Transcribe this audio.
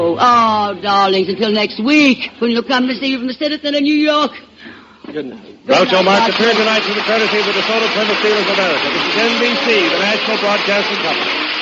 Oh, darlings, until next week, when you'll come to see you from the citizen of New York. Good night. Groucho Marx appeared tonight through the courtesy of the DeSoto Plymouth Steelers of America. This is NBC, the National Broadcasting Company.